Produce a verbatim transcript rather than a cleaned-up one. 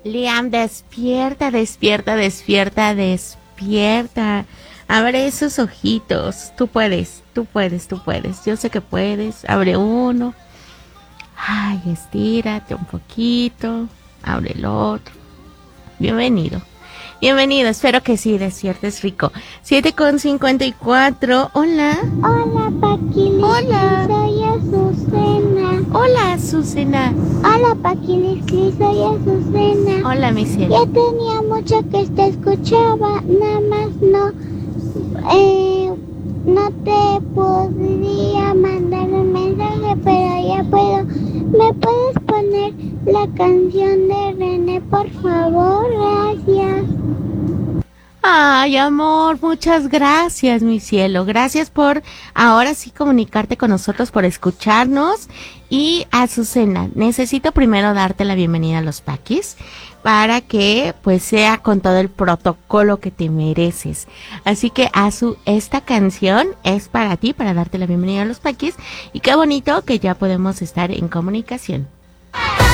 Liam, despierta, despierta, despierta, despierta. Abre esos ojitos. Tú puedes, tú puedes, tú puedes. Yo sé que puedes. Abre uno. Ay, estírate un poquito. Abre el otro. Bienvenido. Bienvenido. Espero que sí, despiertes rico. siete con cincuenta y cuatro. Hola. Hola, Paquilis. Hola. Soy Azucena. Hola, Azucena. Hola, Paquilis. Soy Azucena. Hola, mi cielo. Ya tenía mucho que te escuchaba. Nada más no. Eh, no te podría mandar un mensaje, pero ya puedo. ¿Me puedes poner la canción de René, por favor? Gracias. Ay, amor, muchas gracias, mi cielo. Gracias por ahora sí comunicarte con nosotros, por escucharnos. Y Azucena, necesito primero darte la bienvenida a los Paquis para que pues sea con todo el protocolo que te mereces. Así que, Azu, esta canción es para ti, para darte la bienvenida a los Paquis. Y qué bonito que ya podemos estar en comunicación.